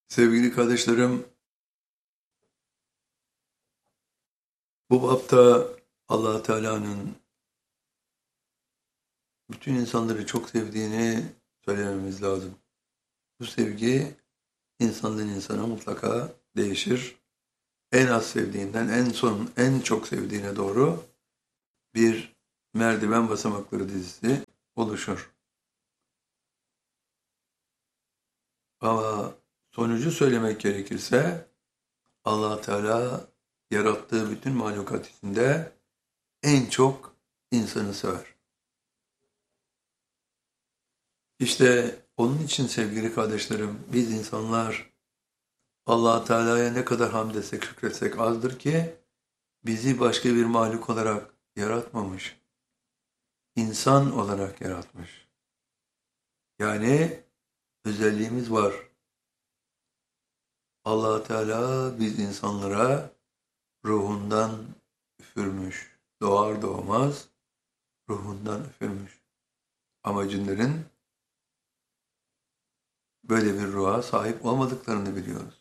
Sevgili kardeşlerim, bu bapta Allah Teala'nın bütün insanları çok sevdiğini söylememiz lazım. Bu sevgi insandan insana mutlaka değişir. En az sevdiğinden en çok sevdiğine doğru bir merdiven basamakları dizisi oluşur. Ama sonucu söylemek gerekirse Allah Teala yarattığı bütün mahlukat içinde en çok insanı sever. İşte onun için sevgili kardeşlerim, biz insanlar Allah Teala'ya ne kadar hamd etsek, şükretsek azdır ki bizi başka bir mahluk olarak yaratmamış, insan olarak yaratmış. Yani özelliğimiz var. Allah Teala biz insanlara ruhundan üfürmüş. Doğar doğmaz ruhundan üfürmüş. Ama cinlerin böyle bir ruha sahip olmadıklarını biliyoruz.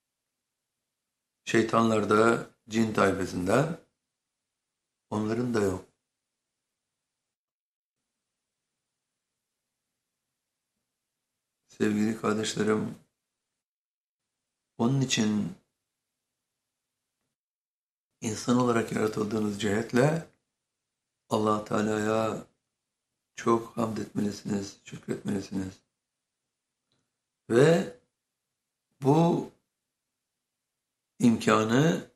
Şeytanlar da cin tayfasından, onların da yok. Sevgili kardeşlerim, onun için insan olarak yaratıldığınız cihetle Allah Teala'ya çok hamd etmelisiniz, şükretmelisiniz. Ve bu imkanı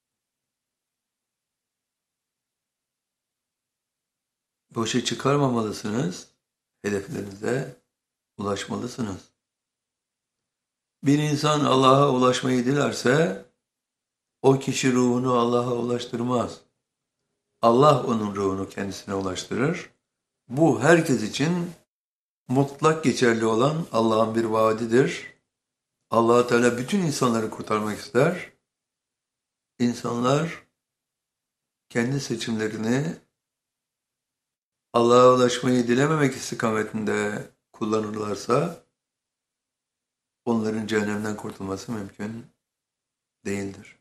boşa çıkarmamalısınız, hedeflerinize ulaşmalısınız. Bir insan Allah'a ulaşmayı dilerse, o kişi ruhunu Allah'a ulaştırmaz. Allah onun ruhunu kendisine ulaştırır. Bu herkes için mutlak geçerli olan Allah'ın bir vaadidir. Allah Teala bütün insanları kurtarmak ister. İnsanlar kendi seçimlerini Allah'a ulaşmayı dilememek istikametinde kullanırlarsa onların cehennemden kurtulması mümkün değildir.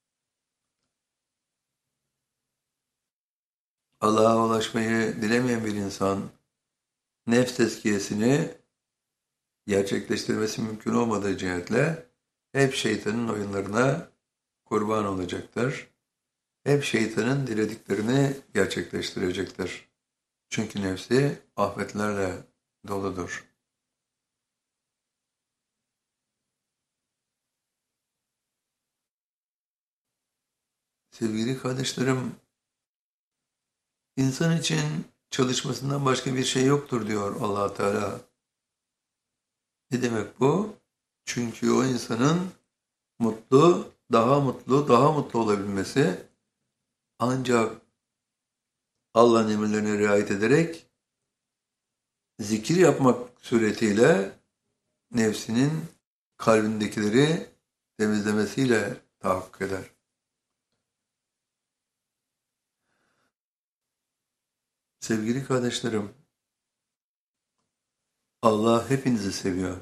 Allah'a ulaşmayı dilemeyen bir insan nefs tezkiyesini gerçekleştirmesi mümkün olmadığı cihetle hep şeytanın oyunlarına kurban olacaktır. Hep şeytanın dilediklerini gerçekleştirecektir. Çünkü nefsi afetlerle doludur. Sevgili kardeşlerim, insan için çalışmasından başka bir şey yoktur diyor Allah Teala. Ne demek bu? Çünkü o insanın mutlu, daha mutlu, daha mutlu olabilmesi ancak Allah'ın emirlerine riayet ederek zikir yapmak suretiyle nefsinin kalbindekileri temizlemesiyle tahakkuk eder. Sevgili kardeşlerim, Allah hepinizi seviyor.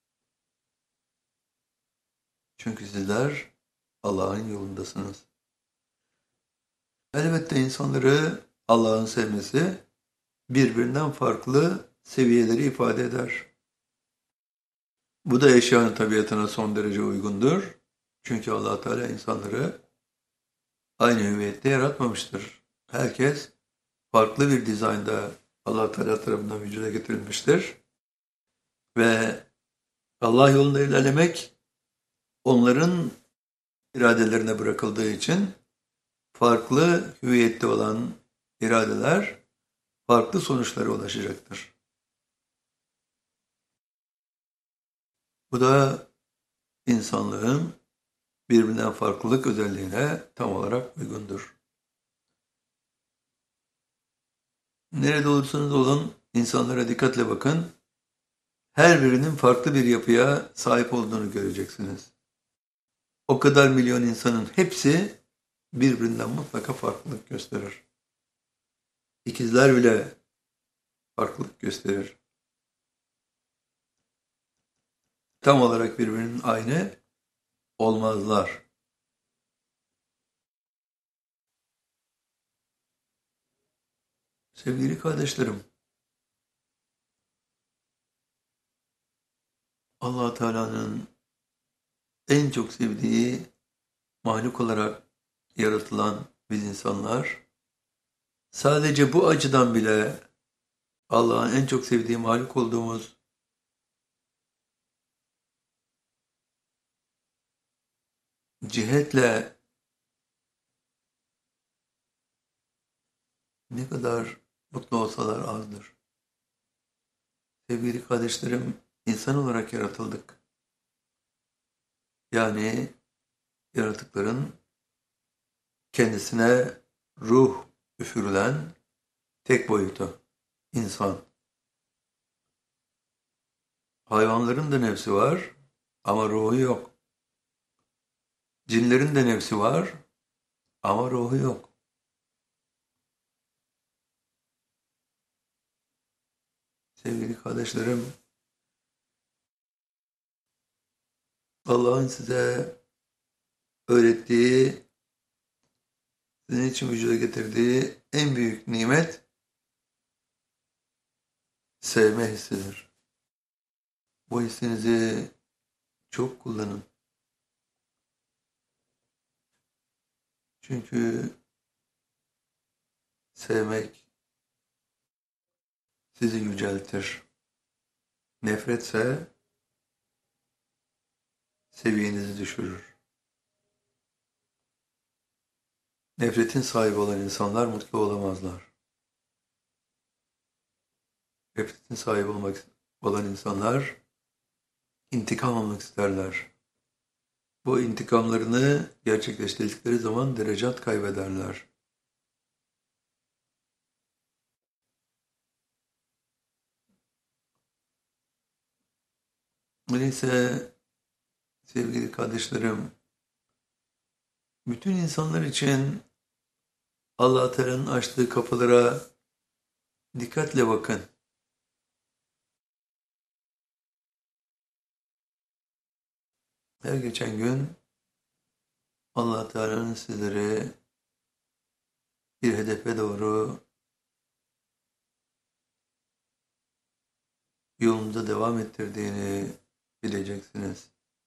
Çünkü sizler Allah'ın yolundasınız. Elbette insanları Allah'ın sevmesi birbirinden farklı seviyeleri ifade eder. Bu da eşyanın tabiatına son derece uygundur. Çünkü Allah Teala insanları aynı hüviyette yaratmamıştır. Herkes farklı bir dizaynda Allah Teala tarafından vücuda getirilmiştir. Ve Allah yolunda ilerlemek onların iradelerine bırakıldığı için farklı hüviyette olan iradeler farklı sonuçlara ulaşacaktır. Bu da insanlığın birbirinden farklılık özelliğine tam olarak uygundur. Nerede olursanız olun insanlara dikkatle bakın. Her birinin farklı bir yapıya sahip olduğunu göreceksiniz. O kadar milyon insanın hepsi birbirinden mutlaka farklılık gösterir. İkizler bile farklılık gösterir. tam olarak birbirinin aynı olmazlar. Sevgili kardeşlerim, Allah Teala'nın en çok sevdiği mahluk olarak yaratılan biz insanlar, sadece bu açıdan bile Allah'ın en çok sevdiği mahluk olduğumuz cihetle ne kadar mutlu olsalar azdır. Sevgili kardeşlerim, insan olarak yaratıldık. Yani yaratıkların kendisine ruh üfürülen tek boyutu, insan. Hayvanların da nefsi var ama ruhu yok. Cinlerin de nefsi var ama ruhu yok. Sevgili kardeşlerim, Allah'ın size öğrettiği, sizin için vücuda getirdiği en büyük nimet sevme hissidir. Bu hissinizi çok kullanın. Çünkü sevmek sizi yüceltir. Nefretse seviyenizi düşürür. Nefretin sahibi olan insanlar mutlu olamazlar. Nefretin sahibi olan insanlar intikam almak isterler. Bu intikamlarını gerçekleştirdikleri zaman derecat kaybederler. Öyleyse sevgili kardeşlerim, bütün insanlar için Allah Teala'nın açtığı kapılara dikkatle bakın. Her geçen gün Allah Teala'nın sizleri bir hedefe doğru yolunda devam ettirdiğini bileceksiniz.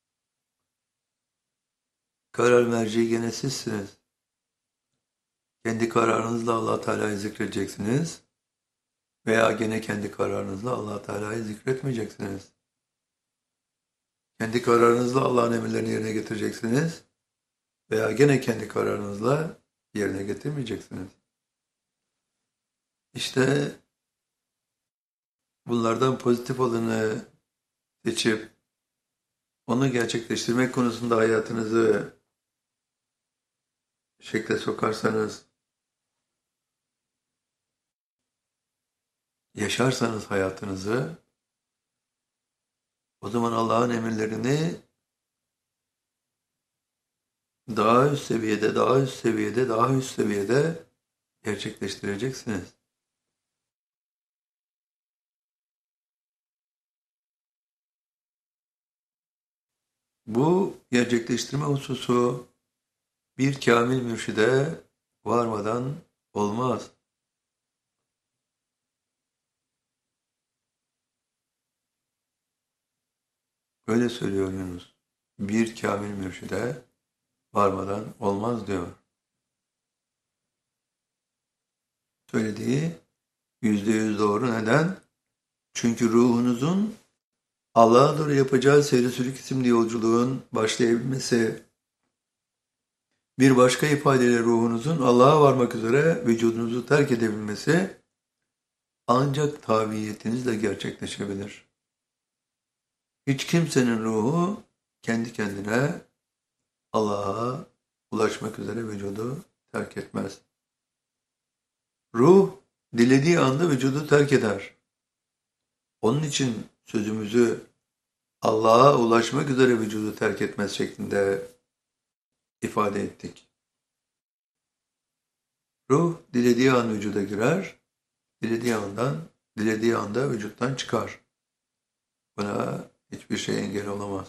Karar merci gene sizsiniz. Kendi kararınızla Allah Teala'yı zikredeceksiniz veya gene kendi kararınızla Allah Teala'yı zikretmeyeceksiniz. Kendi kararınızla Allah'ın emirlerini yerine getireceksiniz veya gene kendi kararınızla yerine getirmeyeceksiniz. İşte bunlardan pozitif olanı seçip onu gerçekleştirmek konusunda hayatınızı şekle sokarsanız, yaşarsanız hayatınızı, o zaman Allah'ın emirlerini daha üst seviyede, daha üst seviyede, daha üst seviyede gerçekleştireceksiniz. Bu gerçekleştirme hususu bir kamil mürşide varmadan olmaz. Öyle söylüyor Yunus. Bir kamil mürşide varmadan olmaz diyor. Söylediği %100 doğru. Neden? Çünkü ruhunuzun Allah'a doğru yapacağı seyri sülük isimli yolculuğun başlayabilmesi, bir başka ifadeyle ruhunuzun Allah'a varmak üzere vücudunuzu terk edebilmesi ancak tabiiyetinizle gerçekleşebilir. Hiç kimsenin ruhu kendi kendine Allah'a ulaşmak üzere vücudu terk etmez. Ruh dilediği anda vücudu terk eder. Onun için sözümüzü Allah'a ulaşmak üzere vücudu terk etmez şeklinde ifade ettik. Ruh dilediği an vücuda girer, dilediği anda vücuttan çıkar. Buna hiçbir şey engel olamaz.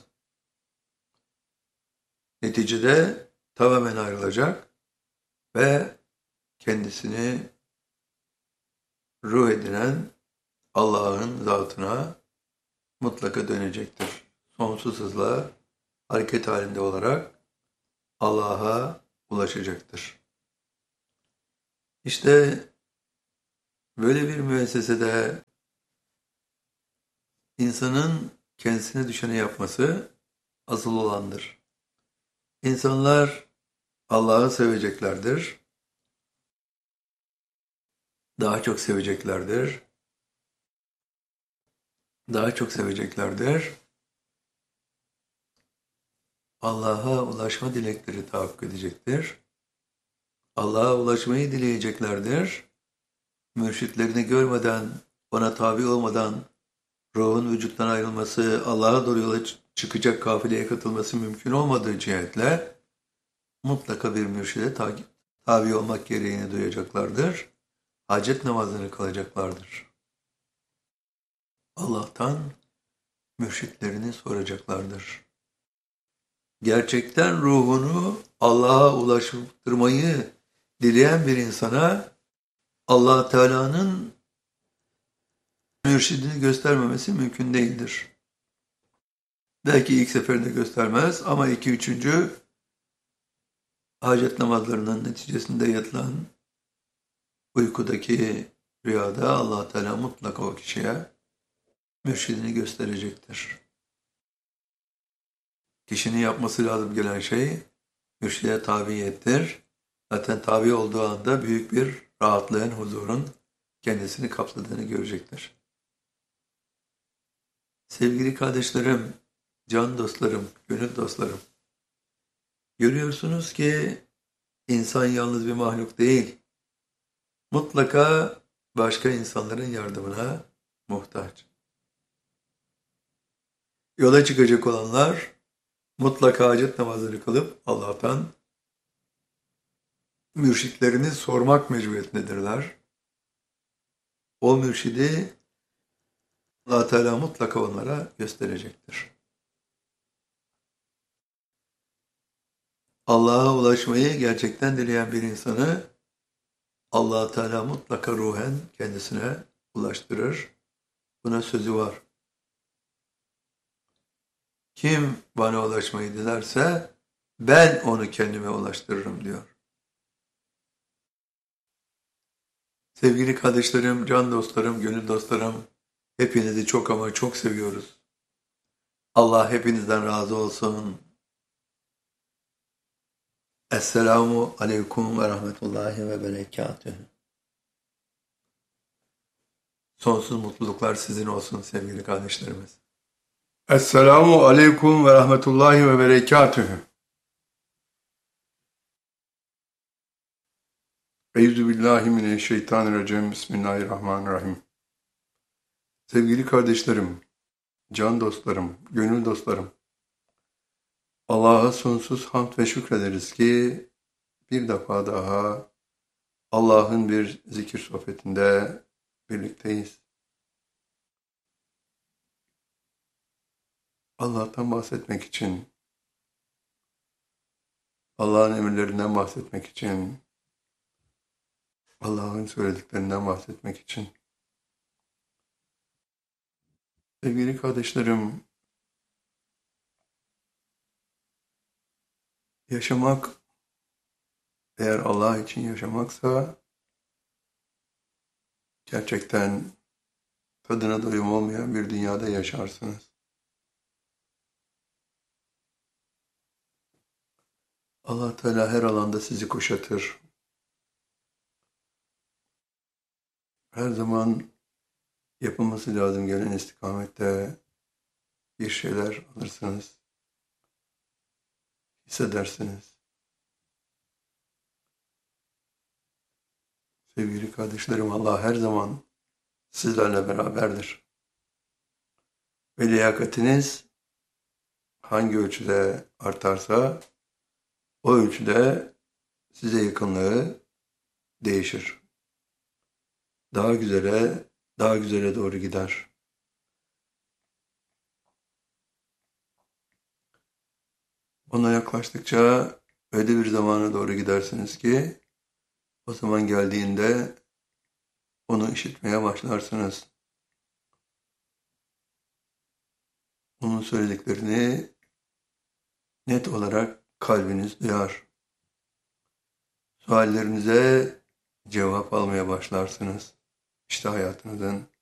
Neticede tamamen ayrılacak ve kendisini ruh edinen Allah'ın zatına mutlaka dönecektir. Sonsuz hızla hareket halinde olarak Allah'a ulaşacaktır. İşte böyle bir müessesede insanın kendisine düşeni yapması asıl olandır. İnsanlar Allah'ı seveceklerdir, daha çok seveceklerdir, daha çok seveceklerdir. Allah'a ulaşma dilekleri tahakkuk edecektir. Allah'a ulaşmayı dileyeceklerdir. Mürşitlerini görmeden, ona tabi olmadan ruhun vücuttan ayrılması, Allah'a doğru yola çıkacak kafileye katılması mümkün olmadığı cihetle mutlaka bir mürşide tabi olmak gereğini duyacaklardır. Hacet namazını kılacaklardır. Allah'tan mürşitlerini soracaklardır. Gerçekten ruhunu Allah'a ulaştırmayı dileyen bir insana Allah Teala'nın mürşidini göstermemesi mümkün değildir. Belki ilk seferinde göstermez ama 2. 3. hacet namazlarının neticesinde yatılan uykudaki rüyada Allah Teala mutlaka o kişiye mürşidini gösterecektir. Kişinin yapması lazım gelen şey mürşide tabiyettir. Zaten tabi olduğu anda büyük bir rahatlığın, huzurun kendisini kapsadığını görecektir. Sevgili kardeşlerim, can dostlarım, gönül dostlarım, görüyorsunuz ki insan yalnız bir mahluk değil, mutlaka başka insanların yardımına muhtaç. Yola çıkacak olanlar mutlaka hacet namazını kılıp Allah'tan mürşitlerini sormak mecburiyetindedirler. O mürşidi Allah Teala mutlaka onlara gösterecektir. Allah'a ulaşmayı gerçekten dileyen bir insanı Allah Teala mutlaka ruhen kendisine ulaştırır. Buna sözü var. Kim bana ulaşmayı dilerse ben onu kendime ulaştırırım diyor. Sevgili kardeşlerim, can dostlarım, gönül dostlarım, hepinizi çok ama çok seviyoruz. Allah hepinizden razı olsun. Esselamu aleyküm ve rahmetullahi ve berekatühü. Sonsuz mutluluklar sizin olsun sevgili kardeşlerimiz. Esselamu aleyküm ve rahmetullahi ve berekatühü. Euzubillahimineşşeytanirracim. Bismillahirrahmanirrahim. Sevgili kardeşlerim, can dostlarım, gönül dostlarım, Allah'a sonsuz hamd ve şükrederiz ki bir defa daha Allah'ın bir zikir sohbetinde birlikteyiz. Allah'tan bahsetmek için, Allah'ın emirlerinden bahsetmek için, Allah'ın söylediklerinden bahsetmek için. Sevgili kardeşlerim, yaşamak, eğer Allah için yaşamaksa, gerçekten tadına doyum olmayan bir dünyada yaşarsınız. Allah Teala her alanda sizi kuşatır. Her zaman yapılması lazım gelen istikamette bir şeyler alırsınız, hissedersiniz. Sevgili kardeşlerim, Allah her zaman sizlerle beraberdir. Ve liyakatiniz hangi ölçüde artarsa o ölçüde size yakınlığı değişir. Daha güzele doğru gider. Ona yaklaştıkça öyle bir zamana doğru gidersiniz ki o zaman geldiğinde onu işitmeye başlarsınız. Onun söylediklerini net olarak kalbiniz duyar. Suallerinize cevap almaya başlarsınız. İşte hayatınızın